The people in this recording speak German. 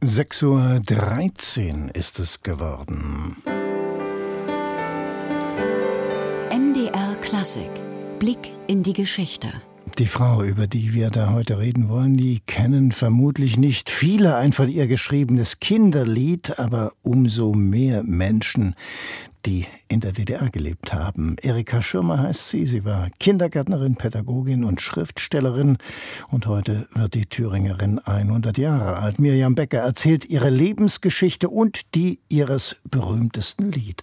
6:13 Uhr ist es geworden. MDR Klassik. Blick in die Geschichte. Die Frau, über die wir da heute reden wollen, die kennen vermutlich nicht viele ein von ihr geschriebenes Kinderlied, aber umso mehr Menschen, die in der DDR gelebt haben. Erika Schirmer heißt sie. Sie war Kindergärtnerin, Pädagogin und Schriftstellerin. Und heute wird die Thüringerin 100 Jahre alt. Mirjam Becker erzählt ihre Lebensgeschichte und die ihres berühmtesten Liedes.